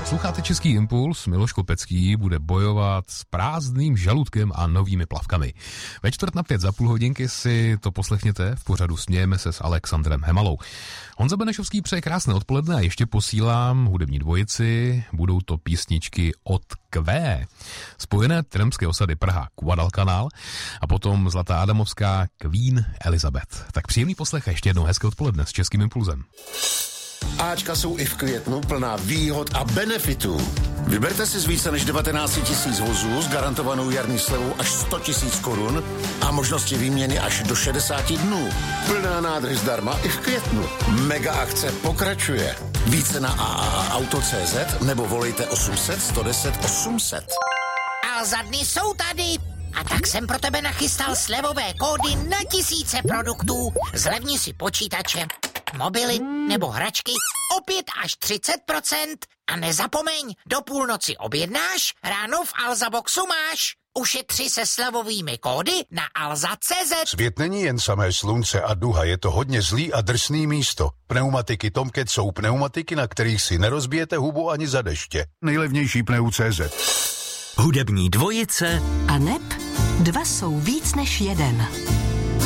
Posloucháte Český impuls, Miloš Kopecký bude bojovat s prázdným žaludkem a novými plavkami. Ve 4:45 za půl hodinky si to poslechněte v pořadu Smějeme se s Alexandrem Hemalou. Honza Benešovský přeje krásné odpoledne a ještě posílám hudební dvojici, budou to písničky od Q. Spojené tyremské osady Praha Guadalcanal a potom Zlatá Adamovská Queen Elizabeth. Tak příjemný poslech a ještě jednou hezké odpoledne s Českým impulzem. Ačka jsou i v květnu plná výhod a benefitů. Vyberte si z více než 19 000 vozů s garantovanou jarní slevou až 100 000 korun a možnosti výměny až do 60 dnů. Plná nádrž zdarma i v květnu. Mega akce pokračuje. Více na AAAauto.cz nebo volejte 800 110 800. A za dny jsou tady. A tak jsem pro tebe nachystal slevové kódy na tisíce produktů. Zlevni si počítače, mobily nebo hračky o 5 až 30%. A nezapomeň, do půlnoci objednáš, ráno v Alza Boxu máš. Ušetři se slevovými kódy na alza.cz. Svět není jen samé slunce a duha, je to hodně zlý a drsný místo. Pneumatiky Tomcat jsou pneumatiky, na kterých si nerozbijete hubu ani za deště. Nejlevnější pneu.cz. Hudební dvojice a neb, dva jsou víc než jeden.